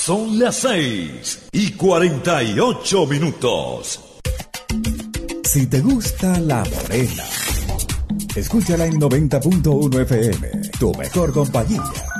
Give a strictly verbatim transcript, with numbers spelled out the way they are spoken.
Son las seis y cuarenta y ocho minutos. Si te gusta La Morena, escúchala en noventa punto uno F M, tu mejor compañía.